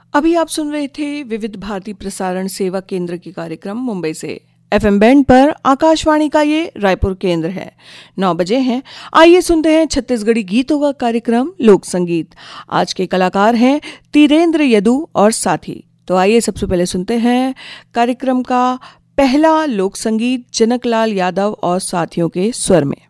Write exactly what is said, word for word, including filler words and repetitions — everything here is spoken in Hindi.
अभी आप सुन रहे थे विविध भारती प्रसारण सेवा केंद्र के कार्यक्रम मुंबई से। एफएम बैंड पर आकाशवाणी का ये रायपुर केंद्र है। नौ बजे हैं। आइए सुनते हैं छत्तीसगढ़ी गीतों का कार्यक्रम लोक संगीत। आज के कलाकार हैं तीरेंद्र यदु और साथी। तो आइए सबसे पहले सुनते हैं कार्यक्रम का पहला लोक संगीत जनकलाल यादव और साथियों के स्वर में।